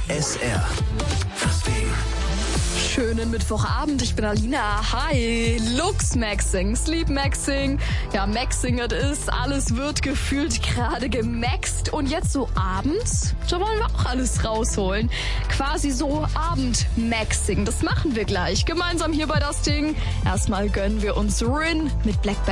SR. Das Ding. Schönen Mittwochabend, ich bin Alina. Hi, Lux Maxing, Sleep Maxing. Ja, Maxing it ist, alles wird gefühlt gerade gemaxt. Und jetzt so abends, da wollen wir auch alles rausholen. Quasi so Abend-Maxing, das machen wir gleich. Gemeinsam hier bei das Ding. Erstmal gönnen wir uns Rin mit Black